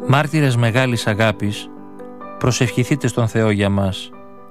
Μάρτυρες μεγάλης αγάπης, προσευχηθείτε στον Θεό για μας.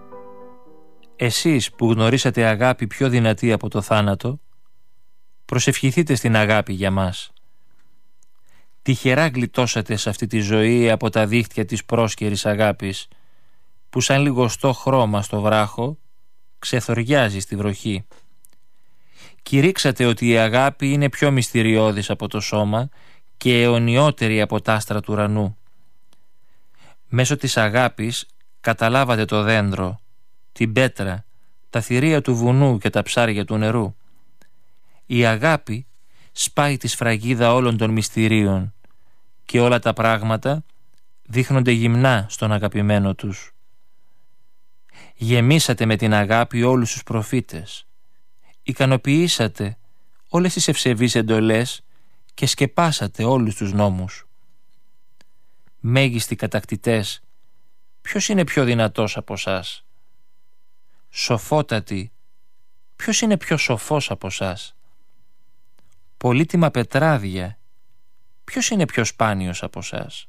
Εσείς που γνωρίσατε αγάπη πιο δυνατή από το θάνατο, προσευχηθείτε στην αγάπη για μας. Τυχερά γλιτώσατε σε αυτή τη ζωή από τα δίχτυα της πρόσκαιρης αγάπης, που σαν λιγοστό χρώμα στο βράχο ξεθοριάζει στη βροχή. Κηρύξατε ότι η αγάπη είναι πιο μυστηριώδης από το σώμα και αιωνιότερη από τα άστρα του ουρανού. Μέσω της αγάπης καταλάβατε το δέντρο, την πέτρα, τα θηρία του βουνού και τα ψάρια του νερού. Η αγάπη σπάει τη σφραγίδα όλων των μυστηρίων και όλα τα πράγματα δείχνονται γυμνά στον αγαπημένο τους. Γεμίσατε με την αγάπη όλους τους προφήτες. Ικανοποιήσατε όλες τις ευσεβείς εντολές και σκεπάσατε όλους τους νόμους. Μέγιστοι κατακτητές, ποιος είναι πιο δυνατός από σας? Σοφότατοι, ποιος είναι πιο σοφός από σας? Πολύτιμα πετράδια, ποιος είναι πιο σπάνιος από σας?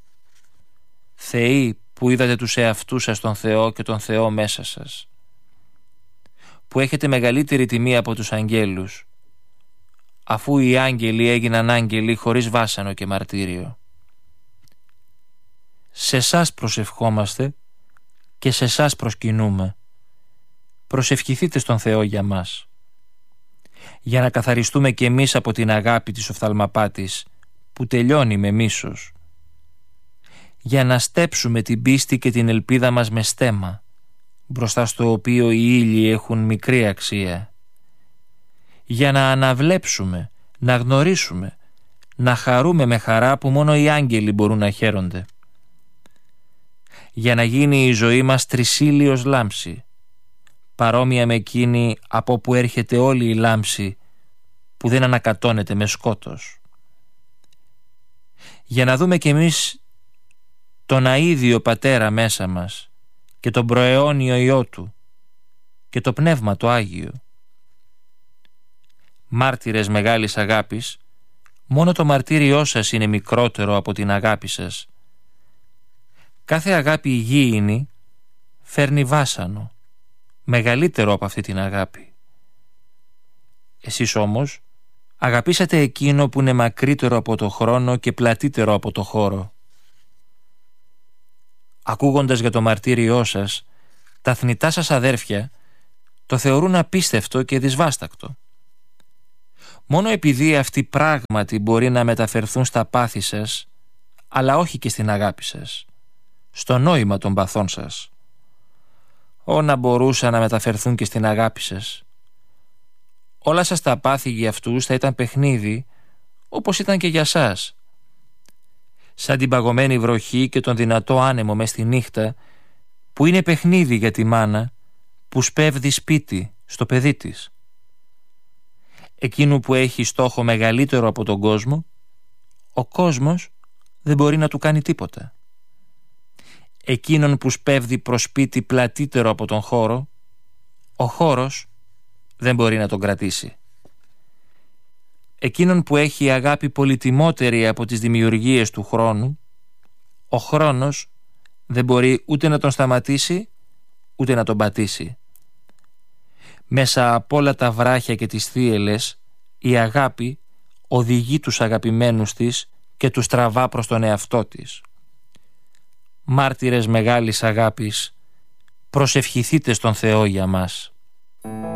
Θεοί που είδατε τους εαυτούς σας τον Θεό και τον Θεό μέσα σας, που έχετε μεγαλύτερη τιμή από τους αγγέλους, αφού οι άγγελοι έγιναν άγγελοι χωρίς βάσανο και μαρτύριο. Σε εσάς προσευχόμαστε και σε εσάς προσκυνούμε. Προσευχηθείτε στον Θεό για μας, για να καθαριστούμε κι εμείς από την αγάπη της οφθαλμαπάτης που τελειώνει με μίσος, για να στέψουμε την πίστη και την ελπίδα μας με στέμμα, μπροστά στο οποίο οι ήλιοι έχουν μικρή αξία, για να αναβλέψουμε, να γνωρίσουμε, να χαρούμε με χαρά που μόνο οι άγγελοι μπορούν να χαίρονται, για να γίνει η ζωή μας τρισήλιος λάμψη, παρόμοια με εκείνη από που έρχεται όλη η λάμψη που δεν ανακατώνεται με σκότος, για να δούμε κι εμείς τον αίδιο Πατέρα μέσα μας και τον προαιώνιο Υιό Του και το Πνεύμα το Άγιο. Μάρτυρες μεγάλης αγάπης, μόνο το μαρτύριό σας είναι μικρότερο από την αγάπη σας. Κάθε αγάπη υγιεινή φέρνει βάσανο, μεγαλύτερο από αυτή την αγάπη. Εσείς όμως αγαπήσατε εκείνο που είναι μακρύτερο από το χρόνο και πλατύτερο από το χώρο. Ακούγοντας για το μαρτύριό σας, τα θνητά σας αδέρφια το θεωρούν απίστευτο και δυσβάστακτο. Μόνο επειδή αυτοί πράγματι μπορεί να μεταφερθούν στα πάθη σας, αλλά όχι και στην αγάπη σας, στο νόημα των παθών σας. Να μπορούσαν να μεταφερθούν και στην αγάπη σας. Όλα σας τα πάθη για αυτούς θα ήταν παιχνίδι, όπως ήταν και για σας. Σαν την παγωμένη βροχή και τον δυνατό άνεμο μες στη νύχτα, που είναι παιχνίδι για τη μάνα που σπέβδει σπίτι στο παιδί της. Εκείνου που έχει στόχο μεγαλύτερο από τον κόσμο, ο κόσμος δεν μπορεί να του κάνει τίποτα. Εκείνον που σπέβδει προς σπίτι πλατύτερο από τον χώρο, ο χώρος δεν μπορεί να τον κρατήσει. Εκείνον που έχει αγάπη πολυτιμότερη από τις δημιουργίες του χρόνου, ο χρόνος δεν μπορεί ούτε να τον σταματήσει, ούτε να τον πατήσει. Μέσα από όλα τα βράχια και τις θύελες, η αγάπη οδηγεί τους αγαπημένους της και τους τραβά προς τον εαυτό της. Μάρτυρες μεγάλης αγάπης, προσευχηθείτε στον Θεό για μας.